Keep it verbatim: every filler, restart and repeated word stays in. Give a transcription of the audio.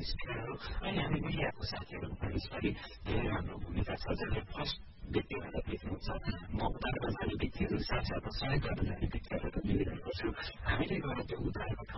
speaker हो अनि हामी मिडियाको साथीहरूको पनि यसपालि धेरै राम्रो भूमिका छ जसले फर्स्ट व्यक्ति भनेर देख्नुहुन्छ म उधारमा जाने व्यक्तिहरू साथसाथमा सहयोग गर्न जाने व्यक्तिहरूलाई मिलिरहेको छु हामीले गएर त्यो उधारको